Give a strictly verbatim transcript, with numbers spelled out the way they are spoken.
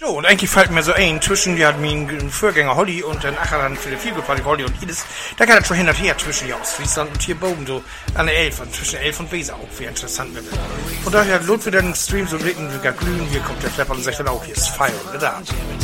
Jo, und eigentlich fällt mir so ein, zwischen ja, mein Vorgänger Holly und den Acheran für die Vielgeparty Holly und Ines, da kann das schon hin und her zwischen ja aus Friesland und hier oben so an der Elf, und zwischen Elf und Weser auch, wie interessant wird. Von daher lohnt wieder den Stream so blicken, wie gar glühen, hier kommt der Flapper und sagt dann auch, hier ist Fire, da.